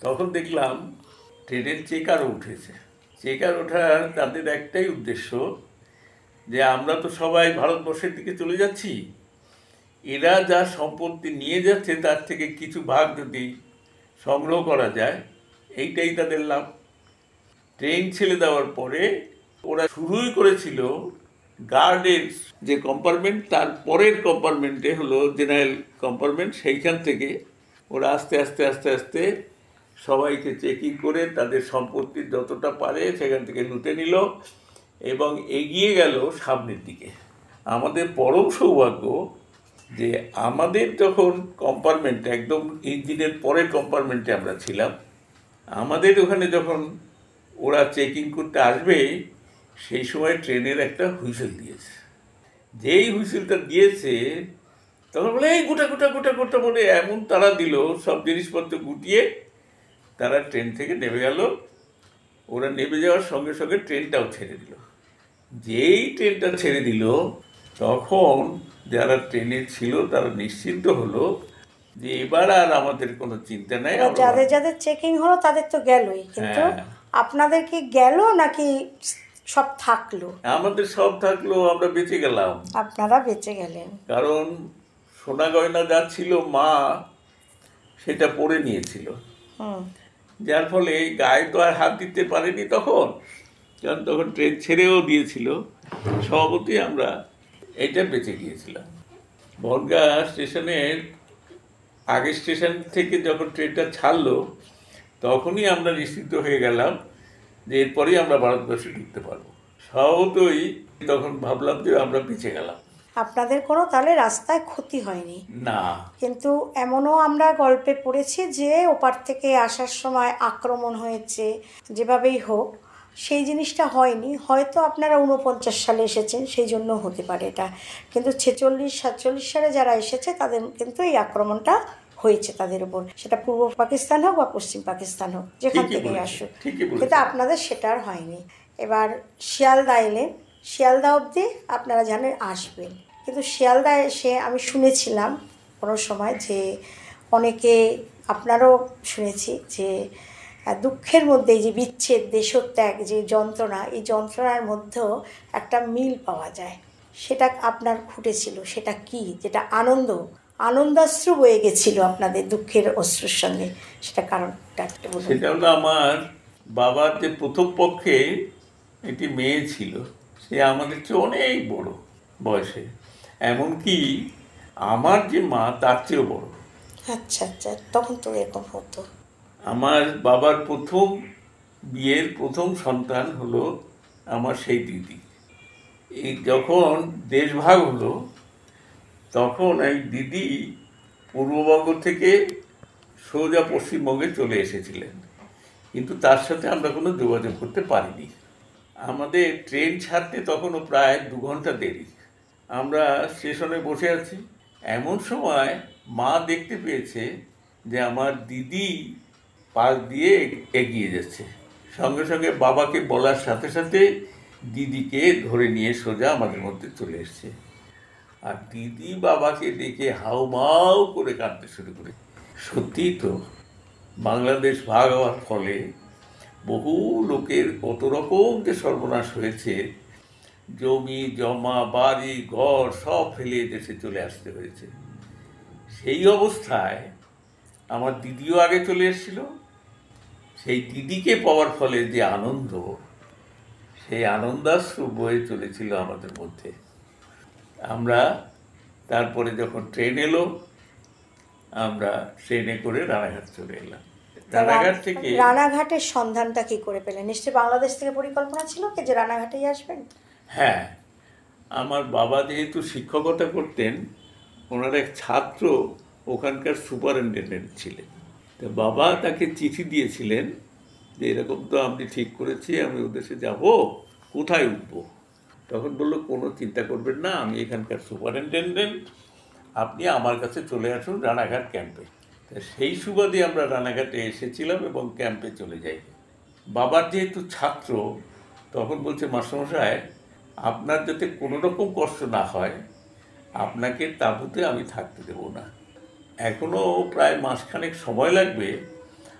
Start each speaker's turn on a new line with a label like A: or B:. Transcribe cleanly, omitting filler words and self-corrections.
A: তখন দেখলাম ট্রেনের চেকারও উঠেছে। চেকার ওঠার তাদের একটাই উদ্দেশ্য যে আমরা তো সবাই ভারতবর্ষের দিকে চলে যাচ্ছি, এরা যা সম্পত্তি নিয়ে যাচ্ছে তার থেকে কিছু ভাগ যদি সংগ্রহ করা যায়, এইটাই তাদের লাভ। ট্রেন ছেড়ে দেওয়ার পরে ওরা শুরুই করেছিল গার্ডের যে কম্পার্টমেন্ট, তার পরের কম্পার্টমেন্টে হলো জেনারেল কম্পার্টমেন্ট, সেইখান থেকে ওরা আস্তে আস্তে আস্তে আস্তে সবাইকে চেকিং করে তাদের সম্পত্তির যতটা পারে সেখান থেকে লুটে নিল এবং এগিয়ে গেল সামনের দিকে। আমাদের পরম সৌভাগ্য যে আমাদের যখন কম্পার্টমেন্টে একদম ইঞ্জিনের পরের কম্পার্টমেন্টে আমরা ছিলাম, আমাদের ওখানে যখন ওরা চেকিং করতে আসবে সেই সময় ট্রেনের একটা হুইসেল দিয়েছে। যেই হুইসেলটা দিয়েছে তখন বলে এই গোটা গোটা গোটা গোটা বলে এমন তারা দিল, সব জিনিসপত্র গুটিয়ে তারা ট্রেন থেকে নেমে গেল। ওরা নেমে যাওয়ার সঙ্গে সঙ্গে ট্রেনটাও ছেড়ে দিল। যেই ট্রেনটা ছেড়ে দিল তখন যারা ট্রেনে ছিল তারা নিশ্চিন্ত হলো যে এবার আর আমাদের কোনো চিন্তা নাই।
B: যাদের যাদের চেকিং হলো তাদের তো গেলই, কিন্তু আপনাদের কি গেল নাকি সব থাকলো?
A: আমাদের সব থাকলো, আমরা বেঁচে গেলাম।
B: আপনারা বেঁচে গেলেন
A: কারণ সোনা গয়না যা ছিল মা সেটা পরে নিয়েছিল, যার ফলে গায়ে তো আর হাত দিতে পারেনি তখন, কারণ তখন ট্রেন ছেড়েও দিয়েছিল। স্বভাবতই আমরা এটা বেঁচে গিয়েছিলাম। বনগাঁ স্টেশনের আগের স্টেশন থেকে যখন ট্রেনটা ছাড়লো তখনই আমরা নিশ্চিত হয়ে গেলাম যে এরপরেই আমরা ভারতবর্ষে ঢুকতে পারবো। স্বভাবতই তখন ভাবলাম যে আমরা বেঁচে গেলাম।
B: আপনাদের কোনো তাহলে রাস্তায় ক্ষতি হয়নি?
A: না।
B: কিন্তু এমনও আমরা গল্পে পড়েছি যে ওপার থেকে আসার সময় আক্রমণ হয়েছে, যেভাবেই হোক সেই জিনিসটা হয়নি। হয়তো আপনারা 49 সালে এসেছেন সেই জন্য হতে পারে এটা, কিন্তু 46-47 সালে যারা এসেছে তাদের কিন্তু এই আক্রমণটা হয়েছে তাদের উপর, সেটা পূর্ব পাকিস্তান হোক বা পশ্চিম পাকিস্তান হোক, যেখান থেকেই আসুক, কিন্তু আপনাদের সেটা আর হয়নি। এবার শিয়ালদা এলেন, শিয়ালদা অবধি আপনারা জানেন আসবেন, কিন্তু শিয়ালদা এসে আমি শুনেছিলাম কোনো সময় যে অনেকে, আপনারও শুনেছি যে দুঃখের মধ্যে যে বিচ্ছেদ, দেশত্যাগ, যে যন্ত্রণা, এই যন্ত্রণার মধ্যেও একটা মিল পাওয়া যায়। সেটা আপনার ফুটেছিল, সেটা কি? যেটা আনন্দাশ্রু বয়ে গেছিল আপনাদের দুঃখের অশ্রুর সঙ্গে, সেটা কারণটা একটু বলুন।
A: সেটা হলো আমার বাবার যে প্রথম পক্ষে একটি মেয়ে ছিল, সে আমাদের চেয়ে অনেক বড় বয়সে, এমনকি আমার যে মা তার চেয়েও বড়।
B: আচ্ছা আচ্ছা, তখন তো এরকম হতো।
A: আমার বাবার প্রথম বিয়ের প্রথম সন্তান হলো আমার সেই দিদি। এই যখন দেশভাগ হলো তখন এই দিদি পূর্ববঙ্গ থেকে সোজা পশ্চিমবঙ্গে চলে এসেছিলেন, কিন্তু তার সাথে আমরা কোনো যোগাযোগ করতে পারিনি। আমাদের ট্রেন ছাড়তে তখনও প্রায় 2 ঘন্টা দেরি। আমরা স্টেশনে বসে আছি, এমন সময় মা দেখতে পেয়েছে যে আমার দিদি পাশ দিয়ে এগিয়ে যাচ্ছে। সঙ্গে সঙ্গে বাবাকে বলার সাথে সাথে দিদিকে ধরে নিয়ে সোজা আমাদের মধ্যে চলে এসছে। আর দিদি বাবাকে দেখে হাউমাউ করে কাঁদতে শুরু করে। সত্যিই তো বাংলাদেশ ভাগ হওয়ার ফলে বহু লোকের কত রকম যে সর্বনাশ হয়েছে, জমি জমা বাড়ি ঘর সব ফেলে দেশে চলে আসতে হয়েছে। সেই অবস্থায় আমার দিদিও আগে চলে এসেছিল। সেই দিদিকে পাওয়ার ফলে যে আনন্দ, সেই আনন্দাশ্রু বয়ে চলেছিল আমাদের মধ্যে। আমরা তারপরে যখন ট্রেন এলো, আমরা ট্রেনে করে রানাঘাট চলে এলাম। রানাঘাট থেকে
B: রানাঘাটের সন্ধানটা কি করে পেলেন? নিশ্চয়ই বাংলাদেশ থেকে পরিকল্পনা ছিল কি যে রানাঘাটেই আসবেন?
A: হ্যাঁ, আমার বাবা যেহেতু শিক্ষকতা করতেন, ওনার এক ছাত্র ওখানকার সুপারিনটেন্ডেন্ট ছিলেন। তো বাবা তাকে চিঠি দিয়েছিলেন যে এরকম তো আমি ঠিক করেছি, আমি ওদেশে যাব, কোথায় উঠবো? তখন বললো কোনো চিন্তা করবেন না, আমি এখানকার সুপারিনটেন্ডেন্ট, আপনি আমার কাছে চলে আসুন রানাঘাট ক্যাম্পে। তা সেই সুবাদে আমরা রানাঘাটে এসেছিলাম এবং ক্যাম্পে চলে যাই। বাবার যেহেতু ছাত্র, তখন বলছে মাস্টারমশাই আপনার যাতে কোনো রকম কষ্ট না হয়, আপনাকে তাঁবুতে আমি থাকতে দেব না। এখনও প্রায় মাসখানেক সময় লাগবে